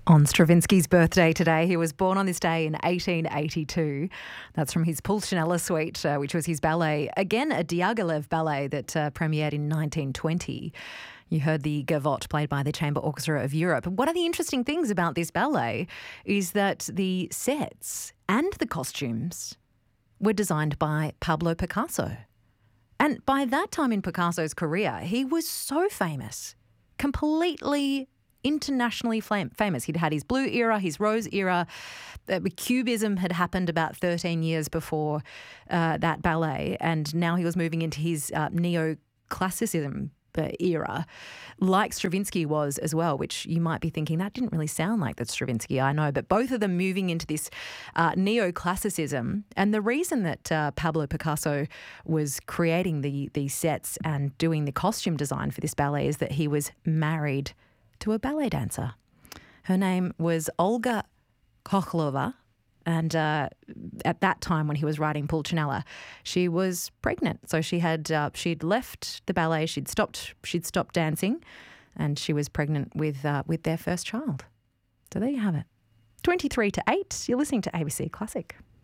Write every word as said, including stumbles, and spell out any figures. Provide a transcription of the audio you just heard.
On Stravinsky's birthday today. He was born on this day in eighteen eighty-two. That's from his Pulcinella Suite, uh, which was his ballet, again a Diaghilev ballet that uh, premiered in nineteen twenty. You heard the Gavotte played by the Chamber Orchestra of Europe. One of the interesting things about this ballet is that the sets and the costumes were designed by Pablo Picasso. And by that time in Picasso's career, he was so famous, completely internationally fam- famous. He'd had his blue era, his rose era. Uh, Cubism had happened about thirteen years before uh, that ballet, and now he was moving into his uh, neoclassicism uh, era, like Stravinsky was as well, which you might be thinking, that didn't really sound like that Stravinsky, I know, but both of them moving into this uh, neoclassicism. And the reason that uh, Pablo Picasso was creating the these sets and doing the costume design for this ballet is that he was married to a ballet dancer. Her name was Olga Khokhlova, and uh, at that time when he was writing Pulcinella, she was pregnant. So she had uh, she'd left the ballet, she'd stopped she'd stopped dancing, and she was pregnant with uh, with their first child. So there you have it. twenty-three to eight, you're listening to A B C Classic.